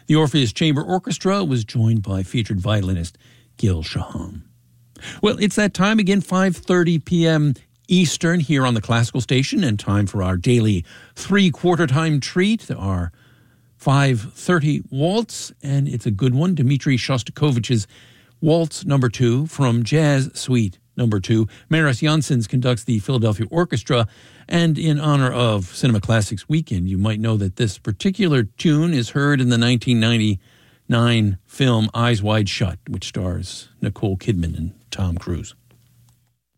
The Orpheus Chamber Orchestra was joined by featured violinist Gil Shaham. Well, it's that time again, 5:30 p.m. Eastern here on the Classical Station, and time for our daily three-quarter time treat, our 5:30 waltz, and it's a good one. Dmitri Shostakovich's Waltz No. 2 from Jazz Suite No. 2. Maris Janssens conducts the Philadelphia Orchestra, and in honor of Cinema Classics Weekend, you might know that this particular tune is heard in the 1999 film Eyes Wide Shut, which stars Nicole Kidman and Tom Cruise.